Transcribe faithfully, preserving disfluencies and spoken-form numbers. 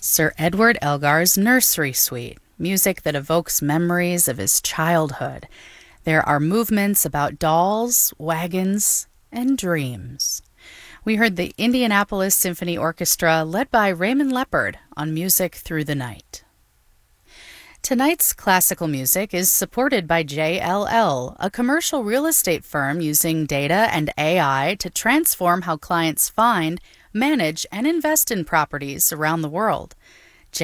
Sir Edward Elgar's Nursery Suite, music that evokes memories of his childhood. There are movements about dolls, wagons, and dreams. We heard the Indianapolis Symphony Orchestra led by Raymond Leppard on Music Through the Night. Tonight's classical music is supported by J L L, a commercial real estate firm using data and A I to transform how clients find, manage, and invest in properties around the world.